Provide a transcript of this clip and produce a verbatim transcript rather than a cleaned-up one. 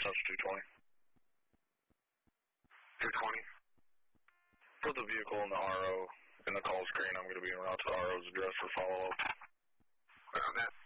touch two twenty. two twenty. For the vehicle and the R O in the call screen, I'm going to be en route to the R O's address for follow-up. On that.